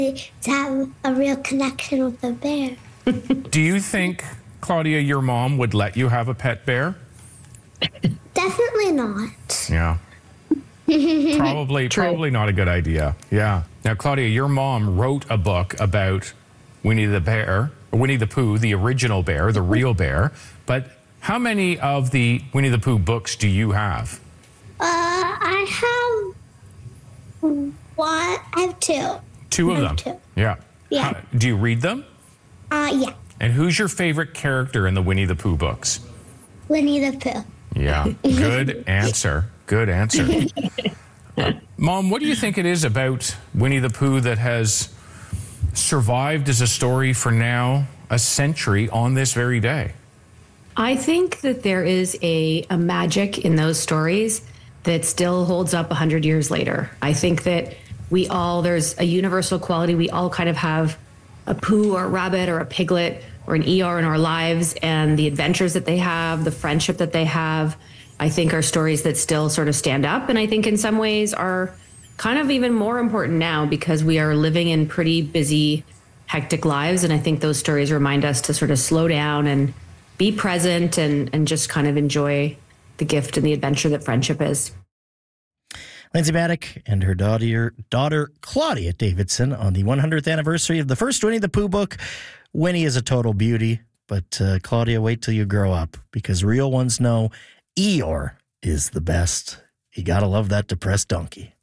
to have a real connection with the bear. Do you think, Claudia, your mom would let you have a pet bear? Definitely not. Yeah. Probably not a good idea. Yeah. Now, Claudia, your mom wrote a book about Winnie the Pooh, the original bear, the real bear. But how many of the Winnie the Pooh books do you have? I have one. I have two. Two of them? Two. Yeah. Yeah. Do you read them? Yeah. And who's your favorite character in the Winnie the Pooh books? Winnie the Pooh. Yeah. Good answer. Good answer. Mom, what do you think it is about Winnie the Pooh that has survived as a story for now a century on this very day? I think that there is a magic in those stories that still holds up 100 years later. I think that there's a universal quality. We all kind of have a Pooh or a rabbit or a piglet or an Eeyore in our lives, and the adventures that they have, the friendship that they have, I think are stories that still sort of stand up. And I think in some ways are kind of even more important now because we are living in pretty busy, hectic lives. And I think those stories remind us to sort of slow down and be present and just kind of enjoy the gift and the adventure that friendship is. Lindsay Maddock and her daughter Claudia Davidson on the 100th anniversary of the first Winnie the Pooh book. Winnie is a total beauty, but Claudia, wait till you grow up because real ones know Eeyore is the best. You gotta love that depressed donkey.